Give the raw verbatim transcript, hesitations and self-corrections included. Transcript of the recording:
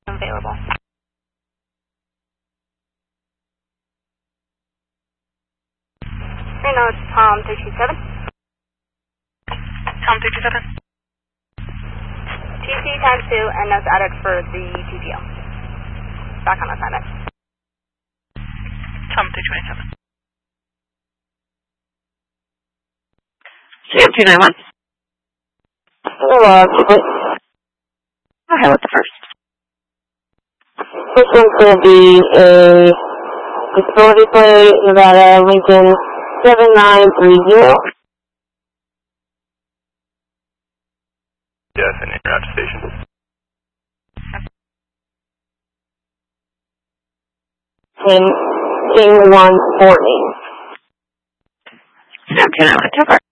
available. Reno, it's Tom three two seven. Tom three two seven. T C times two and notes added for the T P O. Back on assignment. Tom three twenty-seven. Sam two nine one. Hello, please. Go ahead with the first. This one's going to be a disability play, Nevada, Lincoln seven nine three zero. Yes, and you're out to station. King, King one forty. Sam two nine one, two four.